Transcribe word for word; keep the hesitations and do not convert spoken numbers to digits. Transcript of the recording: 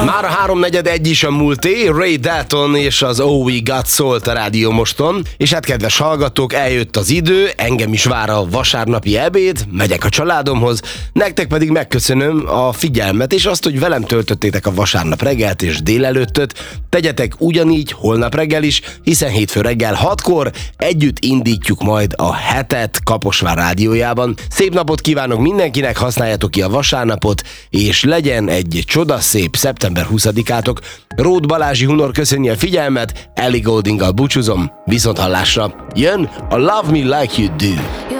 Már a háromnegyed egy is a múlté, Ray Dalton és az Oh We Got Soul-t a Rádió Moston. És hát kedves hallgatók, eljött az idő, engem is vár a vasárnapi ebéd, megyek a családomhoz, nektek pedig megköszönöm a figyelmet és azt, hogy velem töltöttétek a vasárnap reggelt és délelőttöt. Tegyetek ugyanígy holnap reggel is, hiszen hétfő reggel hatkor együtt indítjuk majd a hetet Kaposvár rádiójában. Szép napot kívánok mindenkinek, használjátok ki a vasárnapot, és legyen egy csodaszép szeptember huszadikátok. Róth Balázsi Hunor köszöni a figyelmet, Ellie Gouldinggal búcsúzom, viszont hallásra. Jön a Love Me Like You Do.